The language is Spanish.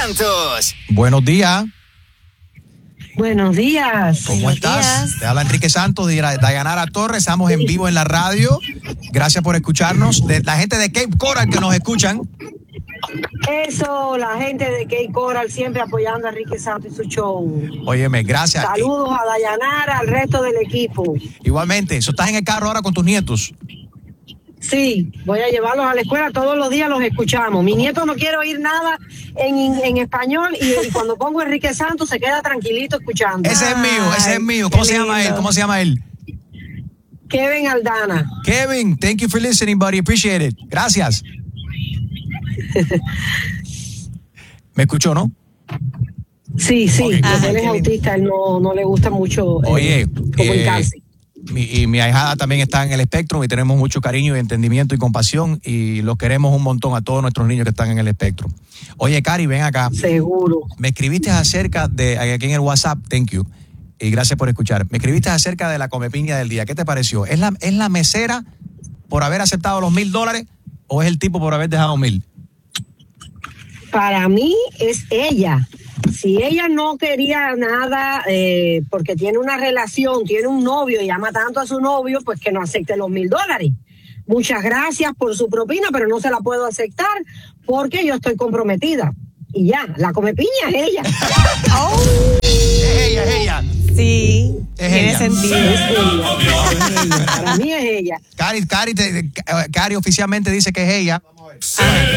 Santos. Buenos días. Buenos días. ¿Cómo estás? Te habla Enrique Santos de Dayanara Torres. Estamos en vivo en la radio. Gracias por escucharnos. De la gente de Cape Coral que nos escuchan. Eso, la gente de Cape Coral siempre apoyando a Enrique Santos y su show. Óyeme, gracias. Saludos a Dayanara, al resto del equipo. Igualmente, ¿estás en el carro ahora con tus nietos? Sí, voy a llevarlos a la escuela, todos los días los escuchamos. Mi nieto no quiere oír nada en español y cuando pongo Enrique Santos se queda tranquilito escuchando. Ese es mío. ¿Cómo se llama él? Kevin Aldana. Kevin, thank you for listening, buddy. Appreciate it. Gracias. ¿Me escuchó, no? Sí. Okay. Él es autista, él no le gusta mucho comunicarse. Mi ahijada también está en el espectro y tenemos mucho cariño y entendimiento y compasión y los queremos un montón a todos nuestros niños que están en el espectro. Oye, Cari, ven acá. Seguro. Me escribiste acerca de, aquí en el WhatsApp, thank you, y gracias por escuchar. Me escribiste acerca de la comepiña del día. ¿Qué te pareció? ¿Es la mesera por haber aceptado los $1,000 o es el tipo por haber dejado 1,000? Para mí es ella. Si ella no quería nada, porque tiene una relación, tiene un novio y ama tanto a su novio, pues que no acepte los $1,000. Muchas gracias por su propina, pero no se la puedo aceptar porque yo estoy comprometida. Y ya, la comepiña es ella. Es ella. Sí, Es tiene ella. sentido. Es ella. Para mí es ella. Cari oficialmente dice que es ella. Vamos a ver.